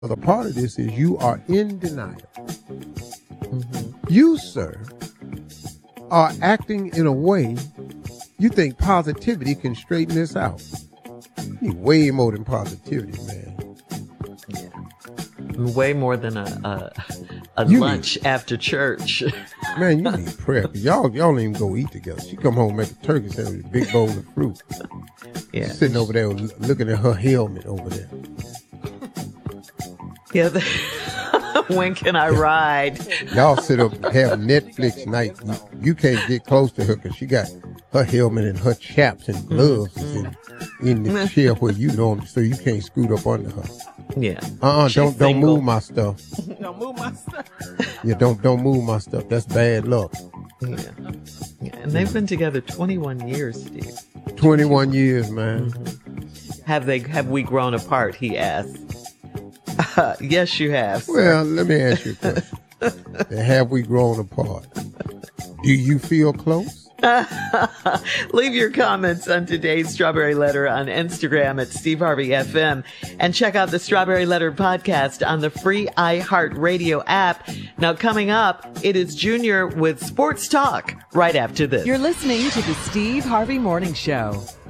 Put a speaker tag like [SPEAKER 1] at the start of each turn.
[SPEAKER 1] The part of this is you are in denial.
[SPEAKER 2] Mm-hmm.
[SPEAKER 1] You, sir, are acting in a way you think positivity can straighten this out. You need way more than positivity, man.
[SPEAKER 2] Yeah. Way more than a lunch after church.
[SPEAKER 1] Man, you need prayer. Y'all don't even go eat together. She come home and make a turkey sandwich with a big bowl of fruit.
[SPEAKER 2] Yeah.
[SPEAKER 1] She's sitting over there looking at her helmet over there.
[SPEAKER 2] Yeah. When can I ride?
[SPEAKER 1] Y'all sit up and have Netflix night. You can't get close to her because she got her helmet and her chaps and gloves is in the chair where you know them, so you can't scoot up under her.
[SPEAKER 2] Yeah.
[SPEAKER 1] Don't move my stuff.
[SPEAKER 3] Don't move my stuff.
[SPEAKER 1] Yeah, don't move my stuff. That's bad luck.
[SPEAKER 2] Yeah. And they've been together 21 years, Steve.
[SPEAKER 1] 21 years, man.
[SPEAKER 2] Mm-hmm. Have we grown apart? He asked. Yes, you have. Sir.
[SPEAKER 1] Well, let me ask you a question. Have we grown apart? Do you feel close?
[SPEAKER 2] Leave your comments on today's Strawberry Letter on Instagram at Steve Harvey FM, and check out the Strawberry Letter podcast on the free iHeartRadio app. Now, coming up, it is Junior with Sports Talk right after this.
[SPEAKER 4] You're listening to the Steve Harvey Morning Show.